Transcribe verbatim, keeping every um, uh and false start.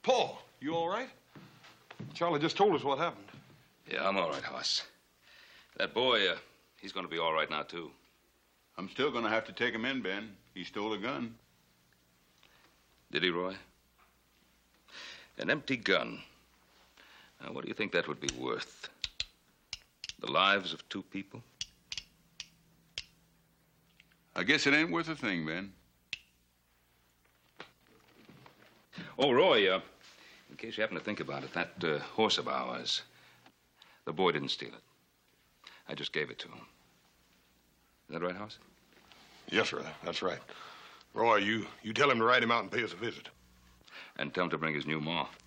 Paul, you all right? Charlie just told us what happened. Yeah, I'm all right, Hoss. That boy, uh, he's going to be all right now, too. I'm still going to have to take him in, Ben. He stole a gun. Did he, Roy? An empty gun. Now, what do you think that would be worth? The lives of two people? I guess it ain't worth a thing, Ben. Oh, Roy, uh, in case you happen to think about it, that uh, horse of ours, the boy didn't steal it. I just gave it to him. Is that right, Hoss? Yes, sir. That's right. Roy, you, you tell him to ride him out and pay us a visit. And tell him to bring his new maw.